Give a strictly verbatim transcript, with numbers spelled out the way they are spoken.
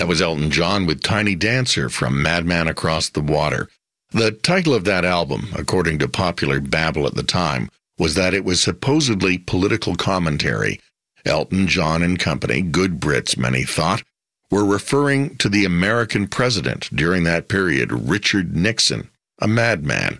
That was Elton John with Tiny Dancer from Madman Across the Water. The title of that album, according to popular babble at the time, was that it was supposedly political commentary. Elton John and company, good Brits many thought, were referring to the American president during that period, Richard Nixon, a madman